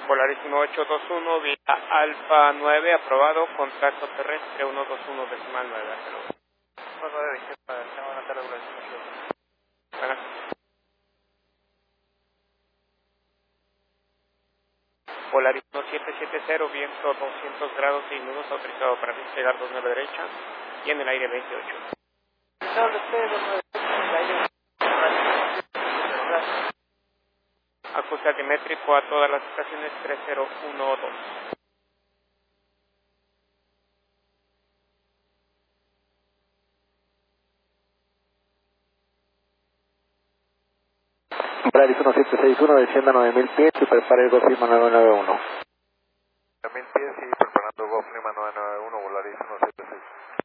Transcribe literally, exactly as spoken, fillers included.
Polaris uno ocho dos uno, vía Alfa nueve, aprobado, contacto terrestre uno dos uno decimal nueve. Hasta luego. Buenas tardes, gracias. Buenas. Polaris uno siete siete cero, viento doscientos grados seis minutos, autorizado para despegar dos nueve derecha y en el aire veintiocho. Ajuste altimétrico a todas las estaciones tres cero uno dos. Polaris uno siete seis uno, descienda nueve mil pies y prepare el confirma nueve nueve uno.